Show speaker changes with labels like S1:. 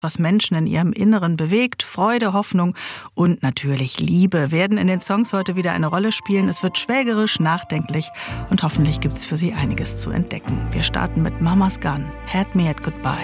S1: Was Menschen in ihrem Inneren bewegt, Freude, Hoffnung und natürlich Liebe werden in den Songs heute wieder eine Rolle spielen. Es wird schwelgerisch, nachdenklich und hoffentlich gibt's für Sie einiges zu entdecken. Wir starten mit Mama's Gun, Had Me at Goodbye.